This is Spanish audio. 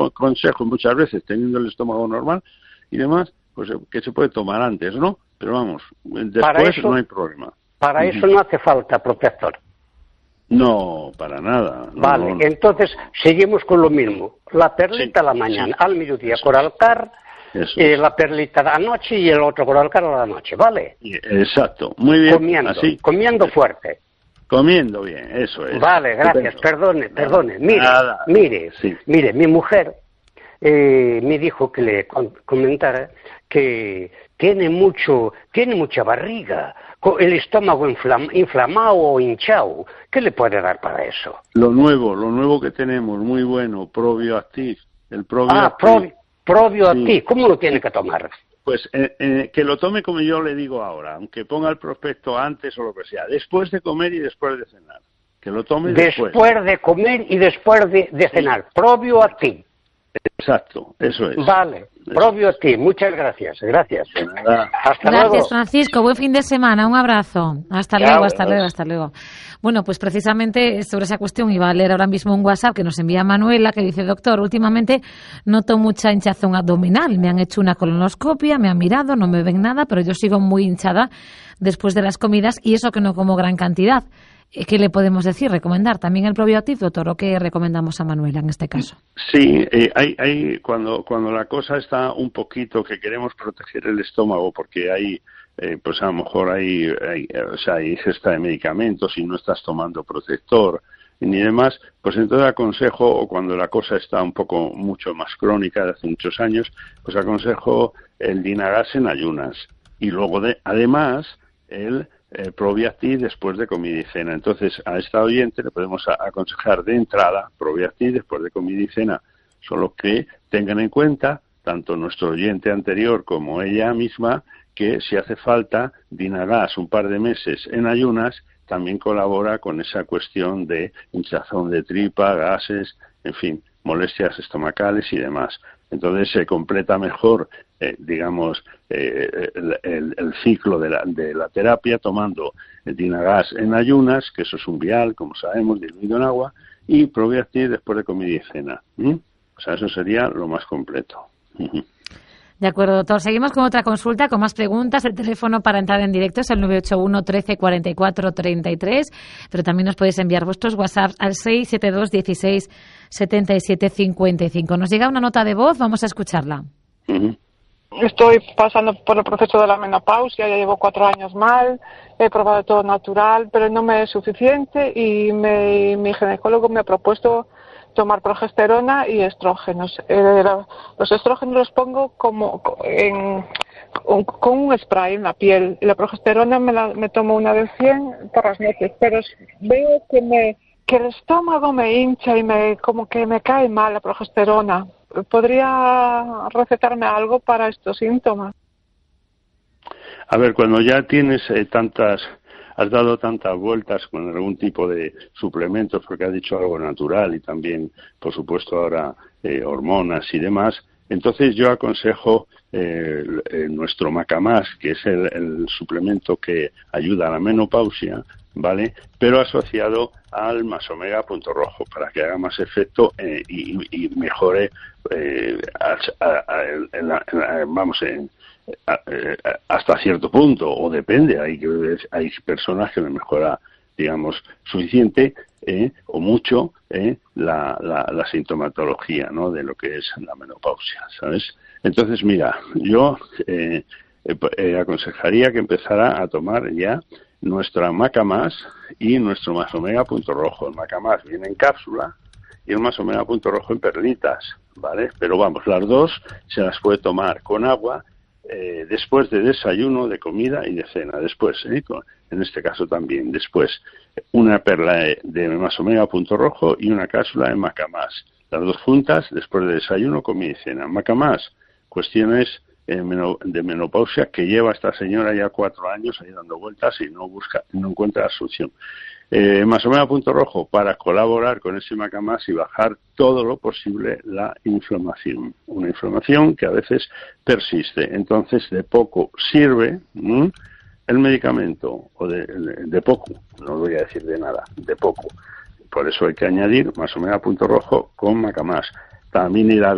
aconsejo muchas veces, teniendo el estómago normal y demás, pues que se puede tomar antes, ¿no? Pero vamos, después no hay problema. Para eso no hace falta protector. No, para nada. Vale, no. Entonces seguimos con lo mismo. La perlita a la mañana, al mediodía Coralcar, la perlita a la noche y el otro Coralcar a la noche, ¿vale? Exacto, muy bien. Comiendo fuerte. Comiendo bien, eso es. Vale, gracias. Perdone. Mire, mi mujer me dijo que le comentara que tiene mucha barriga, el estómago inflamado o hinchado. ¿Qué le puede dar para eso? Lo nuevo que tenemos, muy bueno, ProBioactive. El ProBioactive. ProBioactive, ¿cómo lo tiene que tomar? Pues que lo tome como yo le digo ahora, aunque ponga el prospecto antes o lo que sea, después de comer y después de cenar. Que lo tome después. Después de comer y después de cenar. ProBioactive. Exacto, eso es. Vale, ProBioactive, muchas gracias. Hasta luego. Gracias, Francisco, buen fin de semana, un abrazo. Hasta luego. Bueno, pues precisamente sobre esa cuestión iba a leer ahora mismo un WhatsApp que nos envía Manuela, que dice: doctor, últimamente noto mucha hinchazón abdominal, me han hecho una colonoscopia, me han mirado, no me ven nada, pero yo sigo muy hinchada después de las comidas y eso que no como gran cantidad. ¿Qué le podemos decir? ¿Recomendar también el ProBioactive, doctor, o qué recomendamos a Manuela en este caso? Sí, hay cuando la cosa está un poquito que queremos proteger el estómago, porque hay pues a lo mejor hay ingesta de medicamentos y no estás tomando protector ni demás, pues entonces aconsejo, o cuando la cosa está mucho más crónica de hace muchos años, pues aconsejo el Dinagas en ayunas y luego además el ProBioactive después de comida y cena. Entonces a esta oyente le podemos aconsejar de entrada ProBioactive después de comida y cena, solo que tengan en cuenta tanto nuestro oyente anterior como ella misma que si hace falta Dinagas un par de meses en ayunas también colabora con esa cuestión de hinchazón de tripa, gases, en fin, molestias estomacales y demás. Entonces se completa mejor, el ciclo de la terapia tomando el Dinagas en ayunas, que eso es un vial, como sabemos, diluido en agua, y ProBioactive después de comida y cena. O sea, eso sería lo más completo. De acuerdo, doctor. Seguimos con otra consulta, con más preguntas. El teléfono para entrar en directo es el 981 13 44 33, pero también nos podéis enviar vuestros WhatsApp al 672 16 77 55. Nos llega una nota de voz, vamos a escucharla. Estoy pasando por el proceso de la menopausia, ya llevo 4 años mal, he probado todo natural, pero no me es suficiente y mi ginecólogo me ha propuesto tomar progesterona y estrógenos. Los estrógenos los pongo con un spray en la piel y la progesterona me tomo una de 100 por las noches, pero veo que el estómago me hincha y como que me cae mal la progesterona. ¿Podría recetarme algo para estos síntomas? A ver, cuando ya tienes has dado tantas vueltas con algún tipo de suplementos, porque has dicho algo natural y también, por supuesto, ahora hormonas y demás, entonces yo aconsejo nuestro Macamás, que es el suplemento que ayuda a la menopausia, ¿vale? Pero asociado al Masomega Punto Rojo, para que haga más efecto y mejore hasta cierto punto, o depende, hay personas que le mejora, digamos, suficiente o mucho la sintomatología, ¿no?, de lo que es la menopausia, ¿sabes? Entonces, mira, yo aconsejaría que empezara a tomar ya nuestra Macamás y nuestro Masomega Punto Rojo. El Macamás viene en cápsula y el Masomega Punto Rojo en perlitas, ¿vale? Pero vamos, las dos se las puede tomar con agua después de desayuno, de comida y de cena. Después, en este caso también, después una perla de Masomega Punto Rojo y una cápsula de Macamás. Las dos juntas después de desayuno, comida y cena. Macamás, cuestiones de menopausia que lleva esta señora ya 4 años ahí dando vueltas y no encuentra la solución. Masomega Punto Rojo para colaborar con ese Macamás y bajar todo lo posible la inflamación. Una inflamación que a veces persiste. Entonces, de poco sirve el medicamento, o de poco, no voy a decir de nada, de poco. Por eso hay que añadir Masomega Punto Rojo con Macamás. También irá